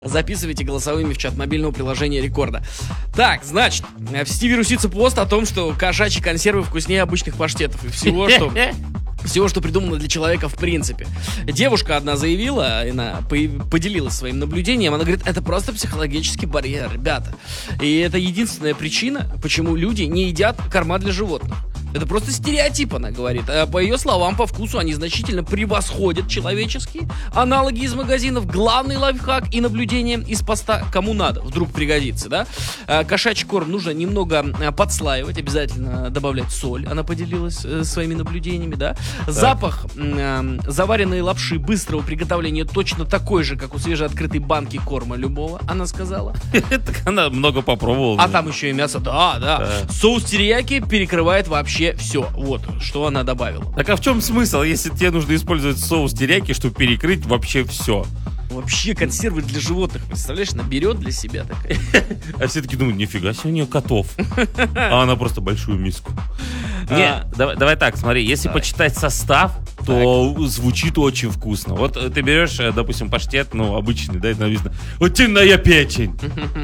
Записывайте голосовыми в чат мобильного приложения Рекорда. Так, значит, в сети вирусится пост о том, что кошачьи консервы вкуснее обычных паштетов и всего, что придумано для человека в принципе. Девушка одна заявила, она поделилась своим наблюдением, она говорит, это просто психологический барьер, ребята. И это единственная причина, почему люди не едят корма для животных. Это просто стереотип, она говорит. По ее словам, по вкусу они значительно превосходят человеческие аналоги из магазинов. Главный лайфхак и наблюдение из поста кому надо, вдруг пригодится, да? Кошачий корм нужно немного подслаивать, обязательно добавлять соль. Она поделилась своими наблюдениями, да? Так. Запах заваренной лапши быстрого приготовления точно такой же, как у свежеоткрытой банки корма любого, она сказала. Так она много попробовала. А там еще и мясо, да. Соус терияки перекрывает вообще все. Вот, что она добавила. Так а в чем смысл, если тебе нужно использовать соус терияки, чтобы перекрыть вообще все? Вообще консервы для животных, представляешь, наберет для себя такая. А все таки думают, нифига себе, у нее котов. А она просто большую миску. Не, давай так, смотри, если почитать состав, то звучит очень вкусно. Вот ты берешь, допустим, паштет, ну, обычный, да, это написано утиная печень,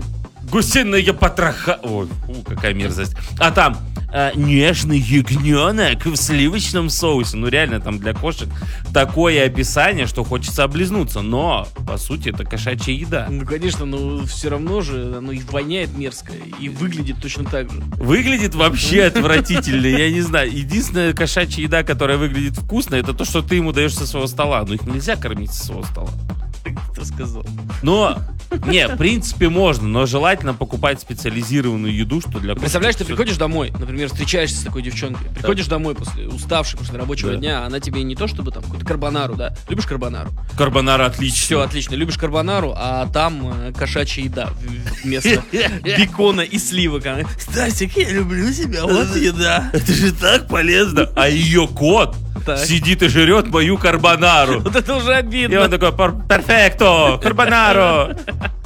гусиная потроха. Ой, какая мерзость. А там нежный ягненок в сливочном соусе. Ну, реально, там для кошек такое описание, что хочется облизнуться. Но, по сути, это кошачья еда. Ну, конечно, но все равно же оно и воняет мерзко, и выглядит точно так же. Выглядит вообще отвратительно, я не знаю. Единственная кошачья еда, которая выглядит вкусно, это то, что ты ему даешь со своего стола. Но их нельзя кормить со своего стола. Кто сказал? Но, не, в принципе можно, но желательно покупать специализированную еду, что для кошек. Представляешь, ты приходишь домой, например, встречаешься с такой девчонкой, приходишь домой уставший после рабочего дня, она тебе не то чтобы там какую-то карбонару, да? Любишь карбонару? Карбонара отлично. Все отлично, любишь карбонару, а там кошачья еда вместо бекона и сливок. Стасик, я люблю тебя, вот еда. Это же так полезно. А ее кот сидит и жрет мою карбонару. Вот это уже обидно. И он такой, перфекто, карбонару.